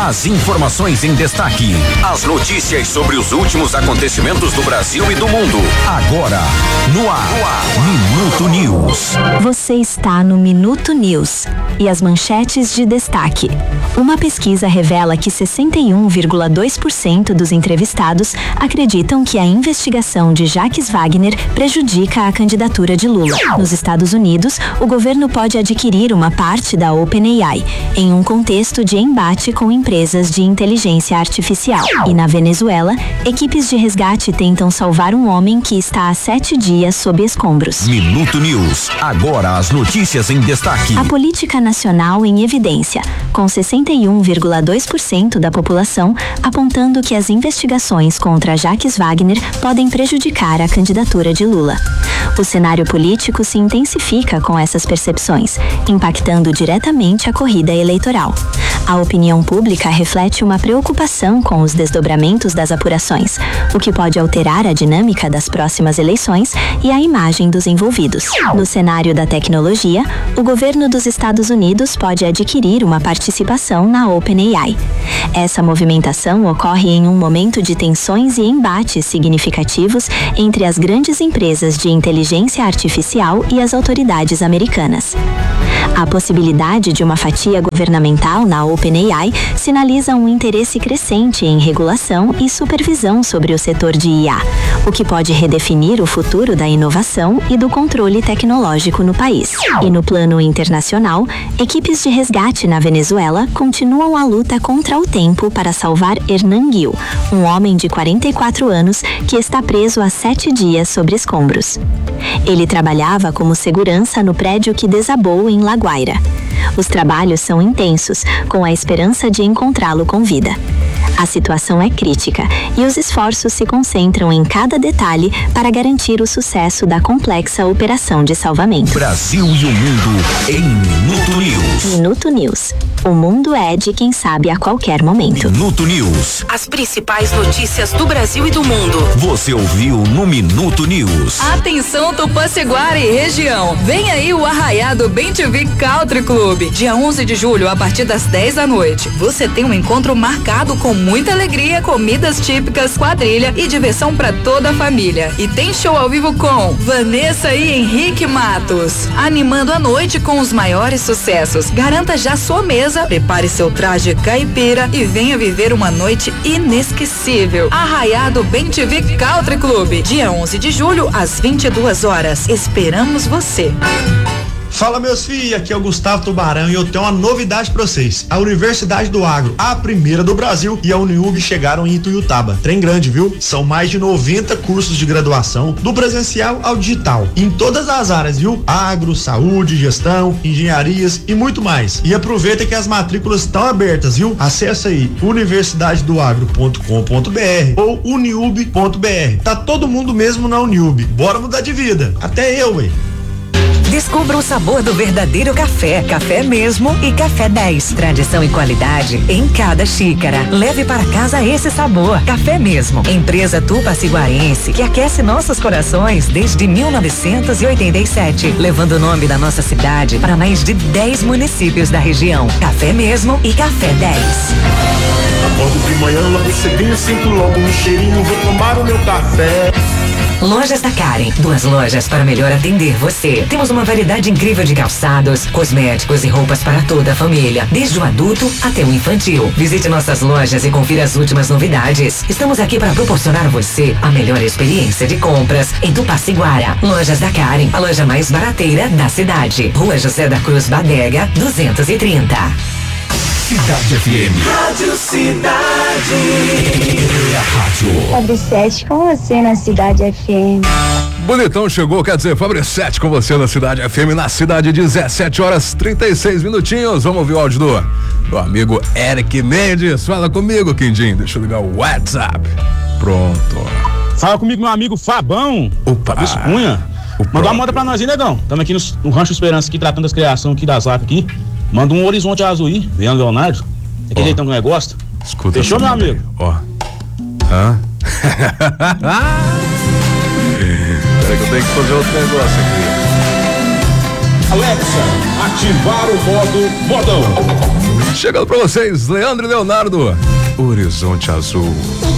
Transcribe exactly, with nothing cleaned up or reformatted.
As informações em destaque, as notícias sobre os últimos acontecimentos do Brasil e do mundo. Agora, no ar, no ar. Minuto News. Você está no Minuto News. E as manchetes de destaque. Uma pesquisa revela que sessenta e um vírgula dois por cento dos entrevistados acreditam que a investigação de Jacques Wagner prejudica a candidatura de Lula. Nos Estados Unidos, o governo pode adquirir uma parte da OpenAI, em um contexto de embate com empresas de inteligência artificial. E na Venezuela, equipes de resgate tentam salvar um homem que está há sete dias sob escombros. Minuto News. Agora as notícias em destaque. A política nacional em evidência, com sessenta e um vírgula dois por cento da população apontando que as investigações contra Jacques Wagner podem prejudicar a candidatura de Lula. O cenário político se intensifica com essas percepções, impactando diretamente a corrida eleitoral. A opinião pública reflete uma preocupação com os desdobramentos das apurações, o que pode alterar a dinâmica das próximas eleições e a imagem dos envolvidos. No cenário da tecnologia, o governo dos Estados Unidos pode adquirir uma participação na OpenAI. Essa movimentação ocorre em um momento de tensões e embates significativos entre as grandes empresas de inteligência artificial e as autoridades americanas. A possibilidade de uma fatia governamental na OpenAI sinaliza um interesse crescente em regulação e supervisão sobre o setor de I A, o que pode redefinir o futuro da inovação e do controle tecnológico no país. E no plano internacional, equipes de resgate na Venezuela continuam a luta contra o tempo para salvar Hernan Gil, um homem de quarenta e quatro anos que está preso há sete dias sobre escombros. Ele trabalhava como segurança no prédio que desabou em La Guaira. Os trabalhos são intensos, com a esperança de encontrá-lo com vida. A situação é crítica e os esforços se concentram em cada detalhe para garantir o sucesso da complexa operação de salvamento. Brasil e o mundo em Minuto News. Minuto News. O mundo é de quem sabe a qualquer momento. Minuto News. As principais notícias do Brasil e do mundo. Você ouviu no Minuto News. Atenção, Tupaceguara e região. Vem aí o Arraiado Bem T V Country Club. Dia onze de julho, a partir das dez da noite. Você tem um encontro marcado com muita alegria, comidas típicas, quadrilha e diversão para toda a família. E tem show ao vivo com Vanessa e Henrique Matos, animando a noite com os maiores sucessos. Garanta já sua mesa, prepare seu traje caipira e venha viver uma noite inesquecível. Arraiado Bem T V Country Club, dia onze de julho, às vinte e duas horas. Esperamos você. Fala, meus filhos, aqui é o Gustavo Tubarão e eu tenho uma novidade pra vocês. A Universidade do Agro, a primeira do Brasil, e a Uniub chegaram em Ituiutaba. Trem grande, viu? São mais de noventa cursos de graduação, do presencial ao digital, em todas as áreas, viu? Agro, saúde, gestão, engenharias e muito mais. E aproveita que as matrículas estão abertas, viu? Acesse aí universidade do agro ponto com ponto b r ou uniub ponto b r. Tá todo mundo mesmo na Uniub. Bora mudar de vida. Até eu, ué. Descubra o sabor do verdadeiro café, café mesmo e Café dez. Tradição e qualidade em cada xícara. Leve para casa esse sabor. Café mesmo. Empresa Tupaciguarense que aquece nossos corações desde mil novecentos e oitenta e sete, levando o nome da nossa cidade para mais de dez municípios da região. Café mesmo e Café dez. Acordo de manhã, logo cedinho, sinto logo um cheirinho, vou tomar o meu café. Lojas da Karen, duas lojas para melhor atender você. Temos uma variedade incrível de calçados, cosméticos e roupas para toda a família, desde o adulto até o infantil. Visite nossas lojas e confira as últimas novidades. Estamos aqui para proporcionar a você a melhor experiência de compras em Tupaciguara. Lojas da Karen, a loja mais barateira da cidade. Rua José da Cruz Badega, duzentos e trinta. Cidade F M. Rádio Cidade. É a rádio. Fabricete com você na Cidade F M. Bonitão chegou, quer dizer, Fabricete com você na Cidade F M, na cidade, dezessete horas trinta e seis minutinhos. Vamos ouvir o áudio do, do amigo Eric Mendes. Fala comigo, Quindim. Deixa eu ligar o WhatsApp. Pronto. Fala comigo, meu amigo Fabão. Opa. Fabrício Cunha. Manda uma moda pra nós aí, negão. Estamos aqui no, no Rancho Esperança, aqui, tratando das criações aqui das vacas aqui. Manda um horizonte azul aí, Leandro Leonardo. Aquele oh. jeitão que nós gosta. Escuta. Fechou, meu amigo? Ó. Hã? Peraí que eu tenho que fazer outro negócio aqui. Alexa, ativar o modo modão. Chegando pra vocês, Leandro e Leonardo, Horizonte Azul.